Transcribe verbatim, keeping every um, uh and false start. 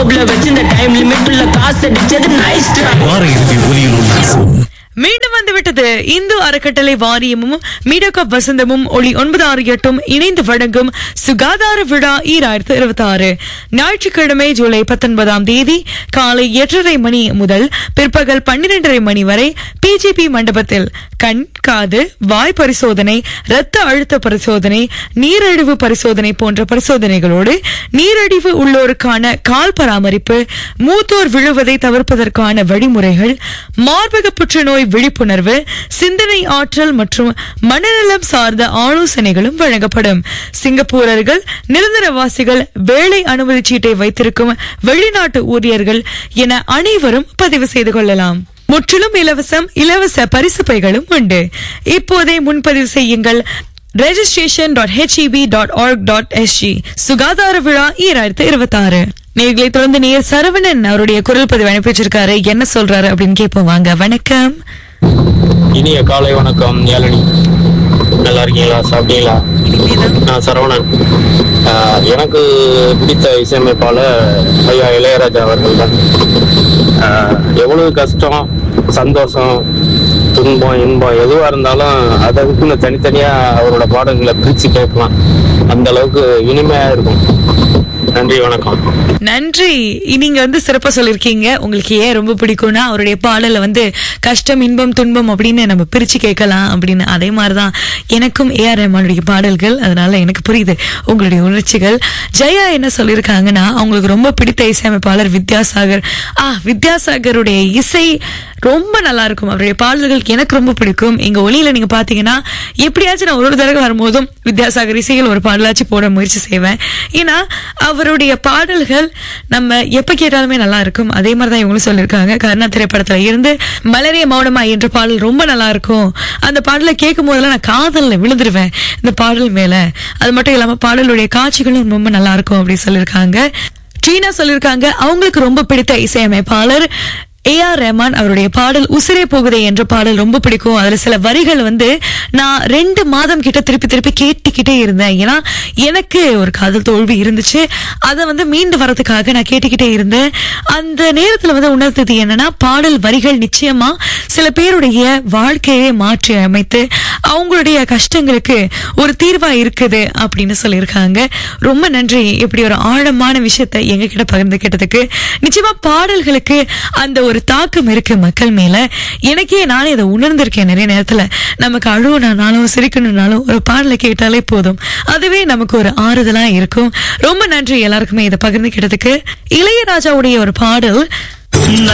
ஜோப்ல வச்சு இந்த time limit உள்ள காசு அடிச்சது நைஸ் ட்ரை. வார இறுதி ஒலியில் உல்லாசம் மீண்டும் வந்துவிட்டது. இந்து அறக்கட்டளை வாரியமும் மீடியாகாப் வசந்தமும் ஒளி ஒன்பது ஆறு எட்டும் இணைந்து வழங்கும் சுகாதார விழா ஈராயிரத்து இருபத்தி ஆறு ஞாயிற்றுக்கிழமை ஜூலை பத்தொன்பதாம் தேதி காலை எட்டரை மணி முதல் பிற்பகல் பன்னிரண்டரை மணி வரை பிஜிபி மண்டபத்தில் கண், காது, வாய் பரிசோதனை, இரத்த அழுத்த பரிசோதனை, நீரிழிவு பரிசோதனை போன்ற பரிசோதனைகளோடு நீரிழிவு உள்ளோருக்கான கால் பராமரிப்பு, மூத்தோர் விழுவதை தவிர்ப்பதற்கான வழிமுறைகள், மார்பக புற்றுநோய் விழிப்புணர்வு, சிந்தனை ஆற்றல் மற்றும் மனநலம் சார்ந்த ஆலோசனைகளும் வழங்கப்படும். சிங்கப்பூரர்கள், நிரந்தரவாசிகள், வேலை அனுமதி சீட்டை வைத்திருக்கும் வெளிநாட்டு ஊழியர்கள் என அனைவரும் பதிவு செய்து கொள்ளலாம். முற்றிலும் இலவசம். இலவச பரிசு பைகளும் உண்டு. இப்போதே முன்பதிவு செய்யுங்கள். Registration dot HEP dot org dot SG. சுகாதார விழா ஈராயிரத்து இருபத்தி ஆறு. நேர்களை தொடர்ந்து நேர் சரவணன் அவருடைய குரல் பதிவு அனுப்பிச்சிருக்காரு. என்ன சொல்றாரு அப்படின்னு கேட்போம் வாங்க. வணக்கம். இனிய காலை வணக்கம் யாழினி. நல்லா இருக்கீங்களா? சாப்பிட்டீங்களா? நான் சரவணன். எனக்கு பிடித்த இசையமைப்பாளர் ஐயா இளையராஜா அவர்கள் தான். எவ்வளவு கஷ்டம், சந்தோஷம், துன்பம், இன்பம் எதுவா இருந்தாலும் அதுக்குன்னு தனித்தனியா அவரோட பாடல்களை பிரிச்சு கேட்கலாம். அந்த அளவுக்கு இனிமையா இருக்கும். நன்றி, வணக்கம். நன்றி. நீங்க வந்து சிறப்பா சொல்லிருக்கீங்க. உங்களுக்கு ஏன் ரொம்ப பிடிக்கும்னா அவருடைய பாடல வந்து கஷ்டம், இன்பம், துன்பம் அப்படின்னு நம்ம பிரிச்சு கேட்கலாம் அப்படின்னு. அதே மாதிரிதான் எனக்கும் ஏ ஆர் ரஹ்மானுடைய பாடல்கள். அதனால எனக்கு புரியுது உங்களுடைய உணர்ச்சிகள். ஜெயா என்ன சொல்லியிருக்காங்கன்னா அவங்களுக்கு ரொம்ப பிடித்த இசையமைப்பாளர் வித்யாசாகர். ஆ வித்யாசாகருடைய இசை ரொம்ப நல்லா இருக்கும். அவருடைய பாடல்கள் எனக்கு ரொம்ப பிடிக்கும். எங்க ஒளியில நீங்க பாத்தீங்கன்னா எப்படியாச்சும் நான் ஒரு தடவை வரும்போதும் வித்யாசாகர் இசைகள் ஒரு பாடலாச்சு போட முயற்சி செய்வேன். ஏன்னா அவருடைய பாடல்கள் நம்ம எப்ப கேட்டாலுமே நல்லா இருக்கும். அதே மாதிரிதான் இவங்களும் சொல்லியிருக்காங்க. கருணா திரைப்படத்துல இருந்து மலரே மௌனமா என்ற பாடல் ரொம்ப நல்லா இருக்கும். அந்த பாடலை கேட்கும் போதெல்லாம் நான் காதல்ல விழுந்துருவேன் இந்த பாடல் மேல. அது மட்டும் இல்லாம பாடலுடைய காட்சிகளும் ரொம்ப நல்லா இருக்கும் அப்படின்னு சொல்லியிருக்காங்க. சீனா சொல்லியிருக்காங்க அவங்களுக்கு ரொம்ப பிடித்த இசையமைப்பாளர் ஏ ஆர் ரஹ்மான். அவருடைய பாடல் உசிரே போகுதே என்ற பாடல் ரொம்ப பிடிக்கும். அதுல சில வரிகள் வந்து நான் ரெண்டு மாதம் கிட்ட திருப்பி திருப்பி கேட்டுக்கிட்டே இருந்தேன். ஏன்னா எனக்கு ஒரு காதல் தோல்வி இருந்துச்சு. அதை வந்து மீண்டு வரதுக்காக நான் கேட்டுக்கிட்டே இருந்தேன். அந்த நேரத்துல வந்து உணர்த்தது என்னன்னா பாடல் வரிகள் நிச்சயமா சில பேருடைய வாழ்க்கையை மாற்றி அமைத்து அவங்களுடைய கஷ்டங்களுக்கு ஒரு தீர்வா இருக்குது அப்படின்னு சொல்லியிருக்காங்க. ரொம்ப நன்றி இப்படி ஒரு ஆழமான விஷயத்த எங்க கிட்ட பகிர்ந்து கேட்டதுக்கு. நிச்சயமா பாடல்களுக்கு அந்த ஒரு தாக்கம் இருக்கு மக்கள் மேல. எனக்கே நானே இதை உணர்ந்திருக்கேன். நிறைய நேரத்துல நமக்கு அழுவனாலும் சிரிக்கணும்னாலும் ஒரு பாடலை கேட்டாலே போதும், அதுவே நமக்கு ஒரு ஆறுதலா இருக்கும். ரொம்ப நன்றி எல்லாருக்குமே இதை பகிர்ந்து கேட்டதுக்கு. இளையராஜாவுடைய ஒரு பாடல்